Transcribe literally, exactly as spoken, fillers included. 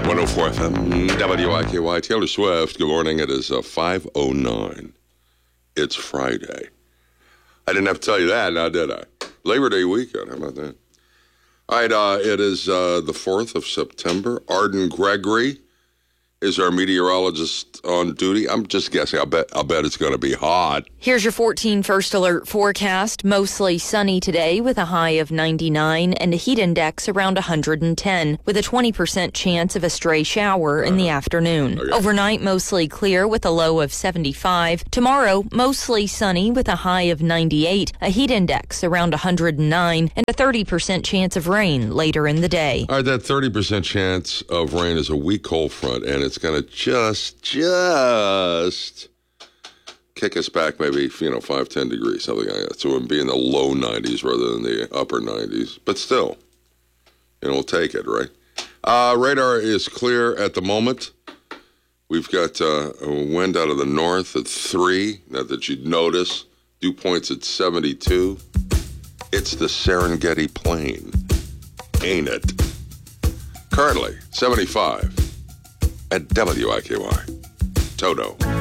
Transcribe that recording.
one oh four F M, W I K Y. Taylor Swift, good morning. It is uh, five oh nine. It's Friday. I didn't have to tell you that, now did I? Labor Day weekend, how about that? All right, uh, it is uh, the fourth of September. Arden Gregory is our meteorologist on duty. I'm just guessing. I'll bet, I'll bet it's going to be hot. Here's your fourteen First Alert forecast. Mostly sunny today with a high of ninety-nine and a heat index around one hundred ten, with a twenty percent chance of a stray shower in the afternoon. Okay. Overnight, mostly clear with a low of seventy-five. Tomorrow, mostly sunny with a high of ninety-eight, a heat index around one hundred nine, and a thirty percent chance of rain later in the day. All right, that thirty percent chance of rain is a weak cold front, and it's going to just, just kick us back maybe, you know, five, ten degrees, something like that. So we'll be in the low nineties rather than the upper nineties. But still, you know, we'll take it, right? Uh, radar is clear at the moment. We've got uh, a wind out of the north at three, not that you'd notice. Dew points at seventy-two. It's the Serengeti Plain, ain't it? Currently, seventy-five at W I K Y. Toto.